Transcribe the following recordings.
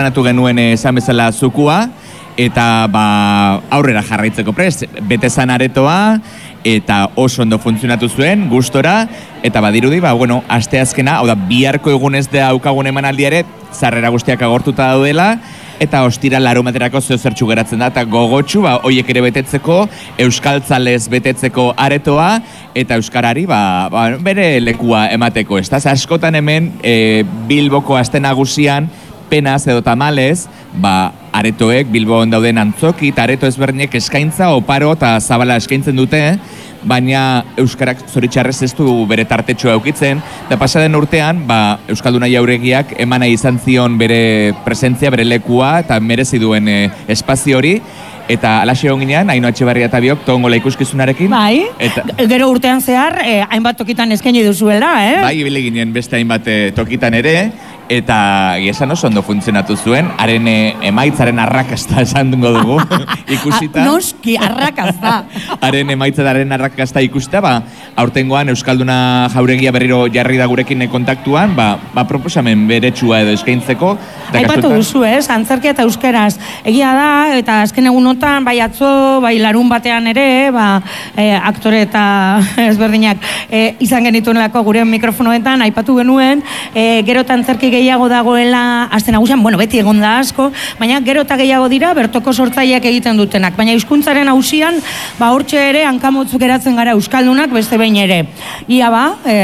Anatu genuen esan bezala zukua, eta aurrera jarraitzeko prest, bete zan aretoa, eta oso ondo funtzionatu zuen, gustora, eta badirudi, asteazkena, hau da, biharko egunez da aukagun emanaldia ere, sarrera guztiak agortuta daudela, eta ostira larumaterako zertxu geratzen da, eta gogotxu, hoiek ere betetzeko, euskaltzalez betetzeko aretoa, eta euskarari, bere lekua emateko, ez da, askotan hemen, Bilboko aste nagusian, penaz edo tamalez, aretoek, Bilbon dauden antzoki, eta areto ezberdinek eskaintza, oparo eta zabala eskaintzen dute, baina euskarak zoritxarrez ez du bere tartetxoa eukitzen, eta pasaden urtean, Euskalduna Jauregiak emana izan zion bere presentzia, bere lekua, eta merezi duen espazio hori, eta alaxe egon ginean, Ainhoa Etxebarria eta biok tongola ikuskizunarekin. Bai, gero urtean zehar, hainbat tokitan eskaini duzuela, Bai, ibile ginen beste hainbat tokitan ere, eta esan oso ondo funtzionatu zuen, haren emaitzaren arrakasta esan dugu ikusita. Noski, arrakasta. Haren emaitzaren arrakasta ikusita, aurtengoan Euskalduna Jauregia berriro jarri da gurekin kontaktuan, proposamen beretsua edo eskaintzeko. Aipatu duzu, antzerkia eta euskeraz. Egia da, eta azken egunotan, bai atzo, bai larun batean ere, aktore eta ezberdinak izan genituenelako gure mikrofonoetan, aipatu genuen, gero eta antzerki gehiago dagoela, aste nagusian, beti egon da asko, baina gero eta gehiago dira, bertoko sortzaileak egiten dutenak. Baina hizkuntzaren auzian, hortxe ere, hankamotzuk geratzen gara euskaldunak, beste behin ere. Ia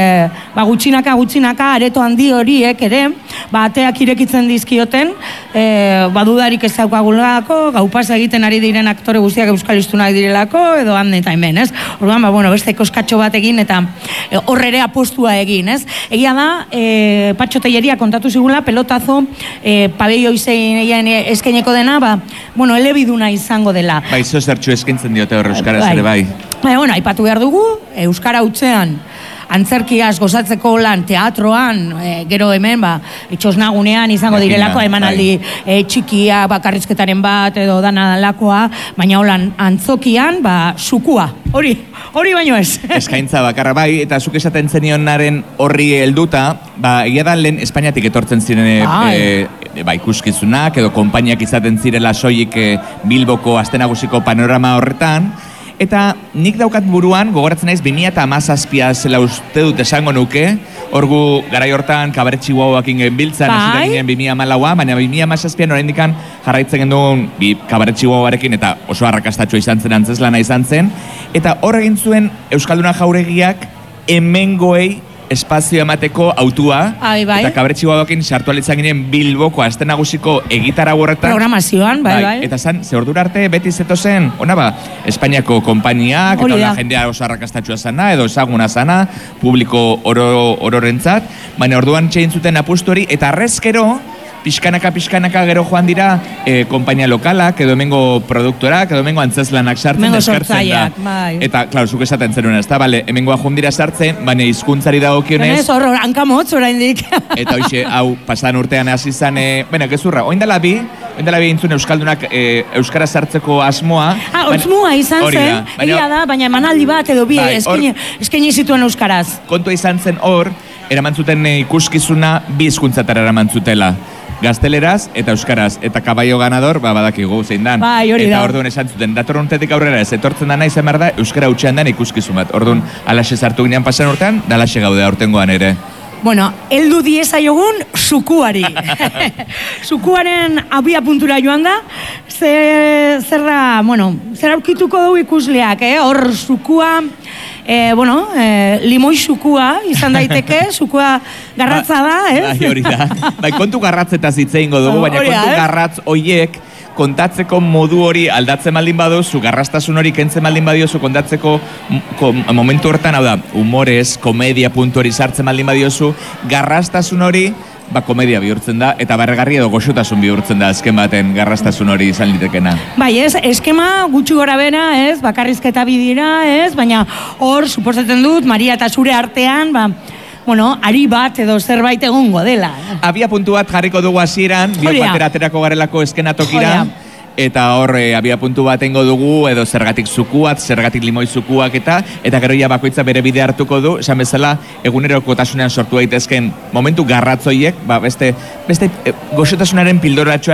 gutxinaka, areto handi horiek ere, ateak irekitzen dizkioten, badudarik ez daukagulako, gaupasa egiten ari diren aktore guztiak euskalistunak direlako, edo han eta hemen, ez? Orduan, beste koskatxo bat egin, eta horre ere apostua egin, ez? Egia da, Patxo Telleria kontatu zigula, pelotazo, pabello izein eskaineko dena, elebiduna izango dela. Zo zertxu eskaintzen diote horre euskaraz ere bai. Aipatu behar dugu, euskara hutzean, antzerkiaz gozatzeko lan teatroan, gero hemen, itxosnagunean izango direlako, emanaldi txikia, bakarrizketaren bat, edo dana lakoa, baina holan antzokian, sukua, hori baino ez. Eskaintza bakarra bai, eta zuk esaten zenionaren horri helduta, egia da lehen Espainiatik etortzen ziren ikuskizunak, edo konpainiak izaten zirela soilik Bilboko aste nagusiko panorama horretan, eta nik daukat buruan, gogoratzen naiz 2017 zela uste dut esango nuke, orgu garai hortan kabaret Chihuahuak ingen biltzan, hasi ginen 2014, baina 2017 oraindikan jarraitzen genduen kabaret Chihuahuarekin, eta oso arrakastatxo izan zen, antzeslana izan zen, eta hor egin zuen Euskalduna Jauregiak hemengoei espazio emateko autua, eta kabaret Chihuahuakin sartu alitzan ginen Bilboko aste nagusiko egitarau horretan. Programazioan, bai. Eta ze ordura arte beti zetozen, Espainiako konpainiak, eta jendea oso arrakastatxua zana, edo ezaguna zana, publiko ororentzat, baina orduan txein zuten apustu hori, eta arrezkero, pixkanaka gero joan dira konpainia lokalak, edo hemengo produktorak, edo hemengo antzeslanak sartzen deskartzen da. Eta, klaro, zuk esaten zenuen, ez da, hemengoa joan dira sartzen, baina hizkuntzari dagokionez. Horro, hankamotz oraindik. Eta hoxe, hau, pasan urtean hasi izan, gezurra, oindala bi entzun Euskaldunak Euskara sartzeko asmoa. Osmoa izan zen, egia da, baina emanaldi bat edo bi eskaini zituen Euskaraz. Kontua izan zen hor, eraman zuten ikuskizuna bi hizkuntzatara eraman zutela. Gazteleraz eta euskaraz, eta kabaio ganador, badakigu zein dan. Eta orduan esan zuten, datorren urtetik aurrera ez, etortzen da nahi zen behar da, euskara hutsean den ikuskizun bat. Orduan, alaxe sartu ginean pasan urtean, da alaxe gaude aurtengoan ere. Heldu diezaiogun sukuari. Sukuaren abia puntura joan da, zer aurkituko dugu ikusleak, hor sukua, limoi sukua izan daiteke, sukua garratza da, ez? Hori da. Kontu garratzetaz hitzein dugu, baina kontu garratz horiek kontatzeko modu hori aldatzen baldin baduzu, garrastasun hori kentzen baldin badiozu kontatzeko momentu hortan, hau da, humorez, komedia puntu hori sartzen baldin badiozu, garrastasun hori komedia bihurtzen da, eta barregarri edo goxotasun bihurtzen da azken baten garrastasun hori izan litekena. Eskema gutxi gora bera, bakarrizketa bidira, baina hor, suposatzen dut, Maria eta zure artean, ari bat edo zerbait egongo dela. Abia puntu bat jarriko dugu hasieran, biok batera aterako garelako eskenatokira, eta hor abia puntu bat engo dugu, edo zergatik zukuat, zergatik limoi zukuak eta gero ja bakoitza bere bide hartuko du, esan bezala egunerokotasunean sortu daitezken momentu garratzoiek, beste goxotasunaren pildoratxoa